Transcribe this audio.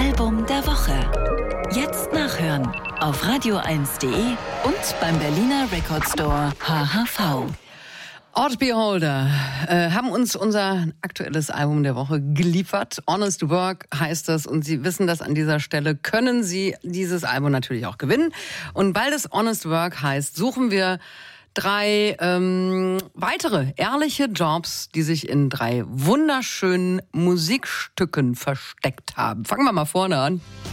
Album der Woche. Jetzt nachhören auf radio1.de und beim Berliner Record Store HHV. Odd Beholder haben uns unser aktuelles Album der Woche geliefert. Honest Work heißt das und Sie wissen das an dieser Stelle, können Sie dieses Album natürlich auch gewinnen. Und weil das Honest Work heißt, suchen wir 3 weitere ehrliche Jobs, die sich in 3 wunderschönen Musikstücken versteckt haben. Fangen wir mal vorne an.